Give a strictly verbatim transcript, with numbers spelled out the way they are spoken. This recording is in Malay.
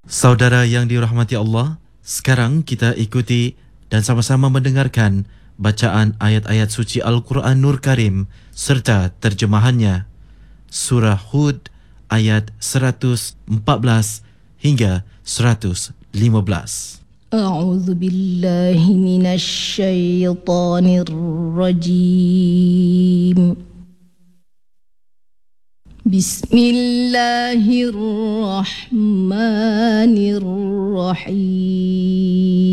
Saudara yang dirahmati Allah, sekarang kita ikuti dan sama-sama mendengarkan bacaan ayat-ayat suci Al-Quran Nur Karim serta terjemahannya. Surah Hud ayat seratus empat belas hingga seratus lima belas. أعوذ بالله من الشيطان الرجيم بسم الله الرحمن الرحيم